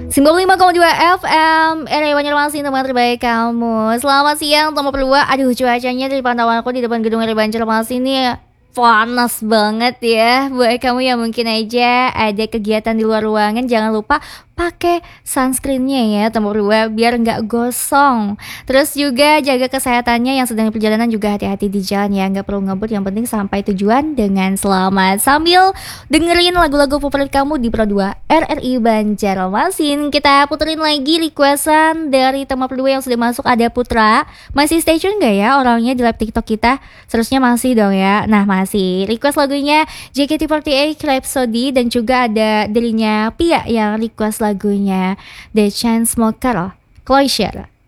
95,2 FM RRI Banjarmasin, teman terbaik kamu. Selamat siang teman berdua. Aduh, cuacanya dari pantauan aku di depan gedung RRI Banjarmasin ini panas banget ya. Buat kamu yang mungkin aja ada kegiatan di luar ruangan, jangan lupa pakai sunscreennya ya teman berdua, biar nggak gosong. Terus juga jaga kesehatannya, yang sedang di perjalanan juga hati-hati di jalan ya, nggak perlu ngebut, yang penting sampai tujuan dengan selamat. Sambil dengerin lagu-lagu favorit kamu di Pro 2 RRI Banjarmasin. Kita puterin lagi requestan dari teman berdua yang sudah masuk. Ada Putra, masih stay tune nggak ya orangnya di live TikTok kita? Seharusnya masih dong ya. Nah masih request lagunya JKT48 Rhapsody, dan juga ada dirinya Pia yang request lagunya The Chainsmokers Closure.